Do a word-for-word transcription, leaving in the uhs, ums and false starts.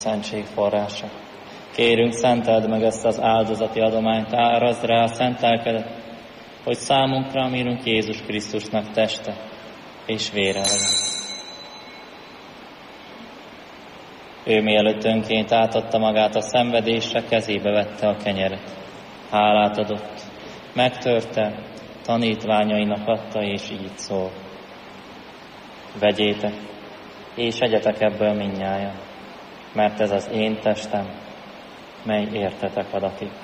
szentség forrása. Kérünk, szenteld meg ezt az áldozati adományt, árazd rá a szent lelkedet, hogy számunkra, amírunk Jézus Krisztusnak teste és vére legyen. Ő mielőtt önként átadta magát a szenvedésre, kezébe vette a kenyeret. Hálát adott, megtörte, tanítványainak adta, és így szól. Vegyétek, és egyetek ebből mindnyájan, mert ez az én testem, mely értetek adatik.